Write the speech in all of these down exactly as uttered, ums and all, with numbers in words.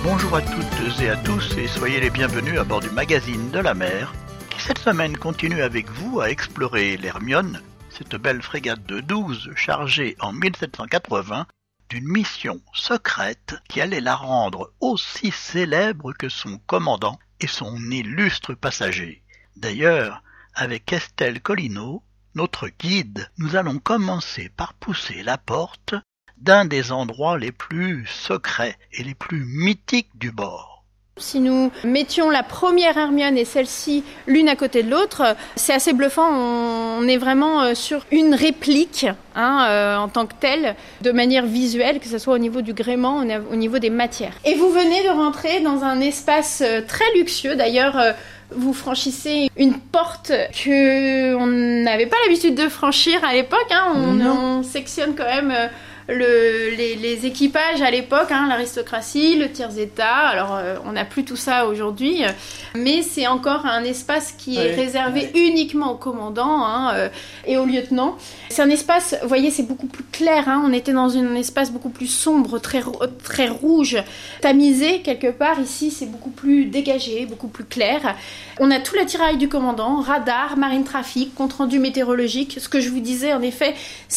Bonjour à toutes et à tous et soyez les bienvenus à bord du magazine de la mer qui cette semaine continue avec vous à explorer l'Hermione, cette belle frégate de douze chargée en mille sept cent quatre-vingts d'une mission secrète qui allait la rendre aussi célèbre que son commandant et son illustre passager. D'ailleurs, avec Estelle Collineau, notre guide, nous allons commencer par pousser la porte d'un des endroits les plus secrets et les plus mythiques du bord. Si nous mettions la première Hermione et celle-ci l'une à côté de l'autre, c'est assez bluffant. On est vraiment sur une réplique hein, euh, en tant que telle, de manière visuelle, que ce soit au niveau du gréement, au niveau des matières. Et vous venez de rentrer dans un espace très luxueux. D'ailleurs, euh, vous franchissez une porte qu'on n'avait pas l'habitude de franchir à l'époque. Hein. On, on sectionne quand même... Euh, Le, les, les équipages à l'époque, hein, l'aristocratie, le tiers-état, alors euh, on n'a plus tout ça aujourd'hui, mais c'est encore un espace qui est oui, réservé oui. uniquement aux commandants hein, euh, et aux lieutenants. C'est un espace, vous voyez, c'est beaucoup plus clair, hein, on était dans un espace beaucoup plus sombre, très, très rouge, tamisé quelque part. Ici c'est beaucoup plus dégagé, beaucoup plus clair. On a tout l'attirail du commandant, radar, marine trafic, compte-rendu météorologique. Ce que je vous disais en effet,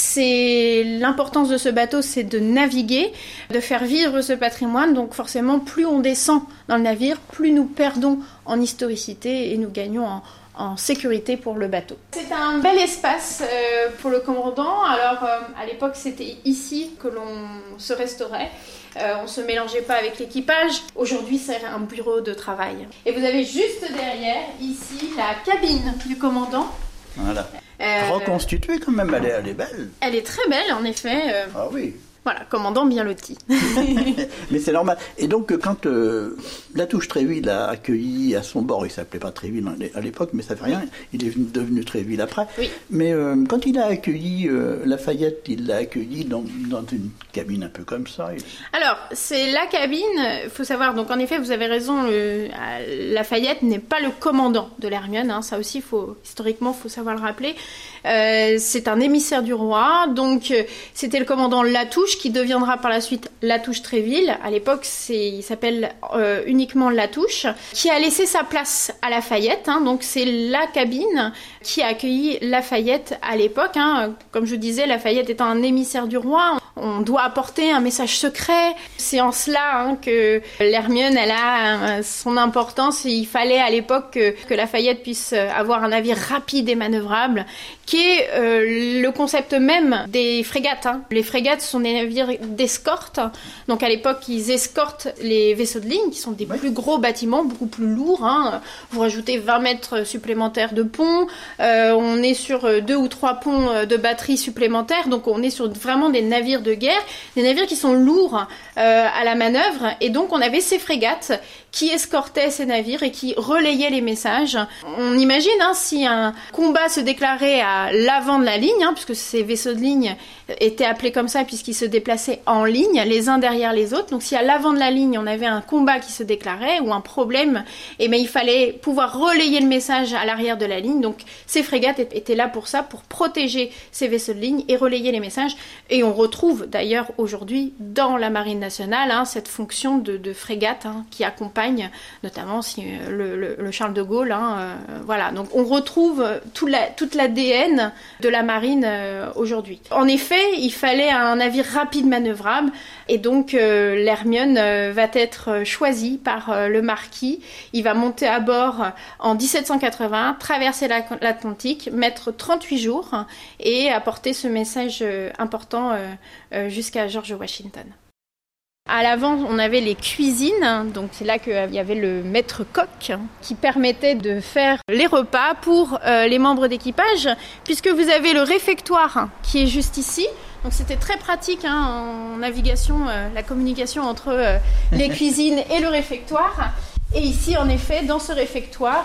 c'est l'importance de ce bateau, c'est de naviguer, de faire vivre ce patrimoine. Donc forcément, plus on descend dans le navire, plus nous perdons en historicité et nous gagnons en, en sécurité pour le bateau. C'est un bel espace euh, pour le commandant. Alors euh, à l'époque, c'était ici que l'on se restaurait. Euh, on ne se mélangeait pas avec l'équipage. Aujourd'hui, c'est un bureau de travail. Et vous avez juste derrière, ici, la cabine du commandant. Voilà. Euh, Reconstituée quand même, elle est, elle est belle. Elle est très belle, en effet. Euh, ah oui. Voilà, commandant bien loti. Mais c'est normal. Et donc, quand euh, Latouche Tréville a accueilli à son bord, il ne s'appelait pas Tréville à l'époque, mais ça ne fait rien, il est devenu Tréville après. Oui. Mais euh, quand il a accueilli euh, Lafayette, il l'a accueilli dans, dans une cabine un peu comme ça. Il... Alors, c'est la cabine, il faut savoir, donc en effet, vous avez raison, le, Lafayette n'est pas le commandant de l'Hermione, hein, ça aussi, faut, historiquement, il faut savoir le rappeler. Euh, c'est un émissaire du roi, donc euh, c'était le commandant Latouche, qui deviendra par la suite Latouche Tréville. À l'époque, c'est, il s'appelle euh, uniquement Latouche, qui a laissé sa place à Lafayette. Hein, donc, c'est la cabine qui a accueilli Lafayette à l'époque. Hein. Comme je disais, Lafayette étant un émissaire du roi, on doit apporter un message secret. C'est en cela hein, que l'Hermione, elle a euh, son importance. Il fallait à l'époque que, que Lafayette puisse avoir un navire rapide et manœuvrable, qui est euh, le concept même des frégates. Hein. Les frégates sont des navires d'escorte. Donc à l'époque, ils escortent les vaisseaux de ligne, qui sont des oui. plus gros bâtiments, beaucoup plus lourds. Hein. Vous rajoutez vingt mètres supplémentaires de pont. Euh, on est sur deux ou trois ponts de batterie supplémentaires. Donc on est sur vraiment des navires de guerre, des navires qui sont lourds euh, à la manœuvre. Et donc on avait ces frégates qui escortaient ces navires et qui relayaient les messages. On imagine hein, si un combat se déclarait à l'avant de la ligne, hein, puisque ces vaisseaux de ligne étaient appelés comme ça puisqu'ils se déplaçaient en ligne, les uns derrière les autres. Donc si à l'avant de la ligne, on avait un combat qui se déclarait ou un problème, eh bien, il fallait pouvoir relayer le message à l'arrière de la ligne. Donc ces frégates étaient là pour ça, pour protéger ces vaisseaux de ligne et relayer les messages. Et on retrouve d'ailleurs aujourd'hui dans la Marine nationale hein, cette fonction de, de frégate hein, qui accompagne notamment si, le, le, le Charles de Gaulle. Hein, euh, voilà. Donc on retrouve tout la, toute l'A D N de la marine euh, aujourd'hui. En effet, il fallait un navire rapide manœuvrable et donc euh, l'Hermione euh, va être choisi par euh, le marquis. Il va monter à bord en dix-sept cent quatre-vingts, traverser l'Atlantique, mettre trente-huit jours et apporter ce message euh, important euh, euh, jusqu'à George Washington. À l'avant, on avait les cuisines, donc c'est là qu'il y avait le maître-coq qui permettait de faire les repas pour euh, les membres d'équipage, puisque vous avez le réfectoire qui est juste ici. Donc c'était très pratique hein, en navigation, euh, la communication entre euh, les cuisines et le réfectoire. Et ici, en effet, dans ce réfectoire,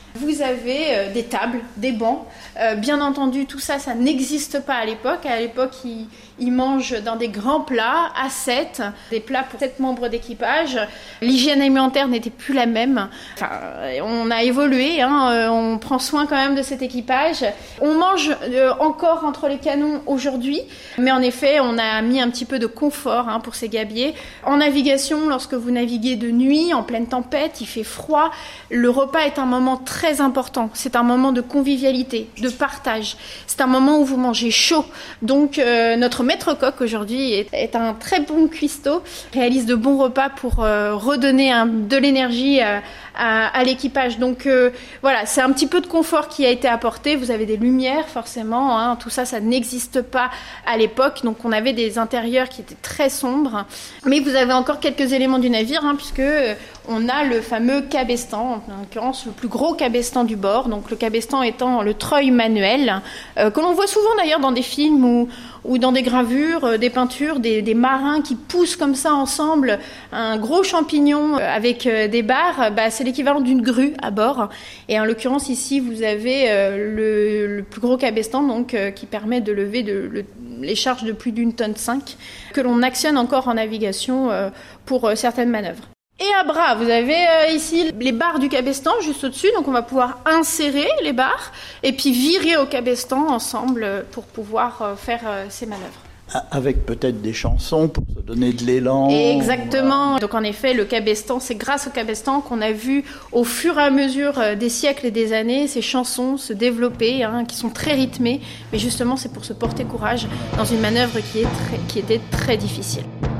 Vous avez euh, des tables, des bancs. Euh, bien entendu, tout ça, ça n'existe pas à l'époque. À l'époque, ils, ils mangent dans des grands plats, à sept, des plats pour sept membres d'équipage. L'hygiène alimentaire n'était plus la même. Enfin, on a évolué, hein, on prend soin quand même de cet équipage. On mange euh, encore entre les canons aujourd'hui, mais en effet, on a mis un petit peu de confort hein, pour ces gabiers. En navigation, lorsque vous naviguez de nuit, en pleine tempête, il fait froid, le repas est un moment très important. C'est un moment de convivialité, de partage. C'est un moment où vous mangez chaud. Donc, euh, notre maître coq aujourd'hui est, est un très bon cuistot, réalise de bons repas pour euh, redonner un, de l'énergie à, à, à l'équipage. Donc, euh, voilà, c'est un petit peu de confort qui a été apporté. Vous avez des lumières, forcément. Hein. Tout ça, ça n'existe pas à l'époque. Donc, on avait des intérieurs qui étaient très sombres. Mais vous avez encore quelques éléments du navire, hein, puisque euh, on a le fameux cabestan, en l'occurrence le plus gros cabestan du bord. Donc, le cabestan étant le treuil manuel, euh, que l'on voit souvent d'ailleurs dans des films ou, ou dans des gravures, euh, des peintures, des, des marins qui poussent comme ça ensemble un gros champignon euh, avec euh, des barres. Bah, c'est l'équivalent d'une grue à bord. Et en l'occurrence, ici, vous avez euh, le, le plus gros cabestan donc, euh, qui permet de lever de, le, les charges de plus d'une tonne cinq, que l'on actionne encore en navigation euh, pour euh, certaines manœuvres. Et à bras, vous avez euh, ici les barres du cabestan juste au-dessus, donc on va pouvoir insérer les barres et puis virer au cabestan ensemble pour pouvoir euh, faire euh, ces manœuvres. Avec peut-être des chansons pour se donner de l'élan. Exactement. Voilà. Donc en effet, le cabestan, c'est grâce au cabestan qu'on a vu au fur et à mesure des siècles et des années ces chansons se développer, hein, qui sont très rythmées. Mais justement, c'est pour se porter courage dans une manœuvre qui, est très, qui était très difficile.